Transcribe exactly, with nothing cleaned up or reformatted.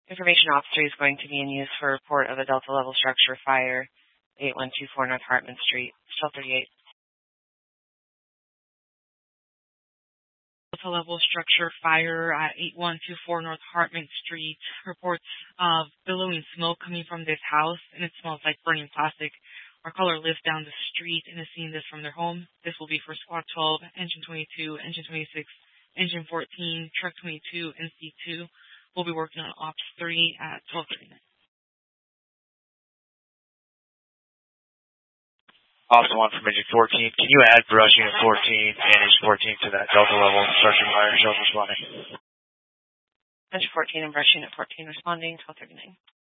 Information Officer is going to be in use for a report of a Delta level structure fire, eight one two four North Hartman Street, twelve thirty-eight. Delta level structure fire at eight one two four North Hartman Street. Reports of billowing smoke coming from this house, and it smells like burning plastic. Our caller lives down the street and is seeing this from their home. This will be for Squad twelve, Engine twenty-two, Engine twenty-six, Engine fourteen, Truck twenty-two, and C two. We'll be working on Ops three at twelve thirty-nine. Option one from Engine fourteen. Can you add brush unit fourteen and Engine fourteen to that Delta level structure fire? Show responding. Engine fourteen and brush unit fourteen responding, twelve thirty-nine.